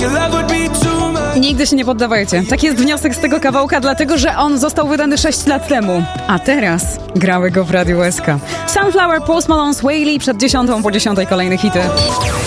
Nigdy się nie poddawajcie. Tak jest wniosek z tego kawałka, dlatego że on został wydany 6 lat temu. A teraz grały go w Radiu SK. Sunflower, Post Malone, Sway Lee przed 10 po 10 kolejne hity.